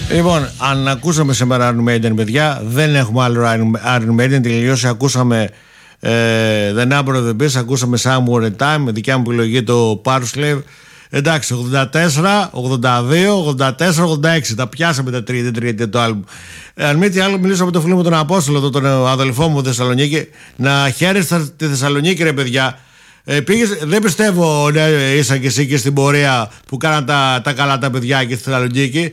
Λοιπόν, αν ακούσαμε σήμερα Iron Maiden, παιδιά, δεν έχουμε άλλο Iron Maiden. Τελειώσει, ακούσαμε The Number of the Beast, ακούσαμε Somewhere in Time, με δικιά μου επιλογή το Parsley. Εντάξει, 84, 82, 84, 86. Τα πιάσαμε τα τρίτη το άλμπουμ. Αν μη τι άλλο, μιλήσω με τον φίλο μου τον Απόστολο, τον αδελφό μου Θεσσαλονίκη. Να χαίρεστε τη Θεσσαλονίκη, ρε παιδιά. Πήγες, δεν πιστεύω ήσαν και εσύ και στην πορεία που κάναν τα καλά τα παιδιά και στη Θεσσαλονίκη.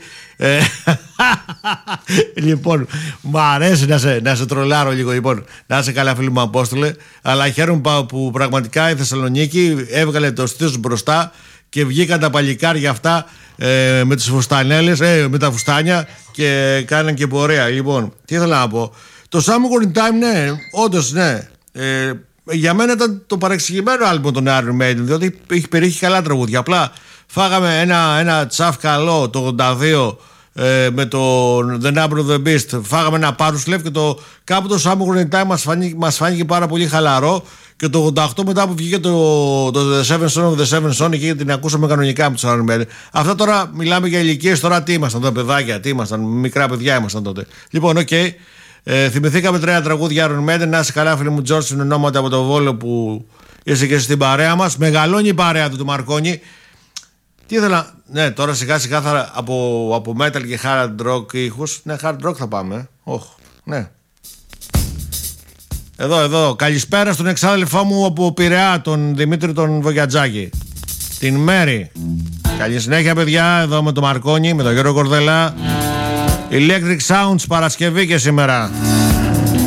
Λοιπόν, μου αρέσει να σε τρολάρω λίγο. Λοιπόν, να είσαι καλά, φίλοι μου Απόστολε. Αλλά χαίρομαι που πραγματικά η Θεσσαλονίκη έβγαλε το στήθος μπροστά και βγήκαν τα παλικάρια αυτά με τις φουστανέλες, με τα φουστάνια και κάναν και πορεία. Λοιπόν, τι ήθελα να πω. Το Somewhere in Time, ναι, όντως, ναι. Για μένα ήταν το παρεξηγημένο άλμπομ των Iron Maiden, διότι περιέχει καλά τραγούδια. Απλά φάγαμε ένα τσαφ καλό το 82 με το The Number of the Beast. Φάγαμε ένα Parsley και κάπου το Somewhere in Time μας φάνηκε πάρα πολύ χαλαρό. Και το 88 μετά που βγήκε το The Seven Son of the Seven Son, εκεί την ακούσαμε κανονικά με τους Iron Maiden. Αυτά τώρα μιλάμε για ηλικίες, τώρα τι ήμασταν τότε, παιδάκια, τι ήμασταν, μικρά παιδιά ήμασταν τότε. Λοιπόν, οκ. Θυμηθήκαμε 3 τραγούδια Iron Maiden. Να είσαι καλά, φίλοι μου Τζόρτζ, είναι ονόματα από το Βόλο που είσαι και στην παρέα μας. Μεγαλώνει η παρέα του Μαρκόνι. Τι ήθελα. Ναι, τώρα σιγά σιγά θα από metal και hard rock ήχους. Ναι, hard rock θα πάμε. Ναι. Εδώ. Καλησπέρα στον εξάδελφό μου από Πειραιά, τον Δημήτρη τον Βογιατζάκη. Την Μέρη. Καλή συνέχεια, παιδιά. Εδώ με τον Μαρκόνι, με τον Γιώργο Κορδέλα. Electric Sounds Παρασκευή και σήμερα.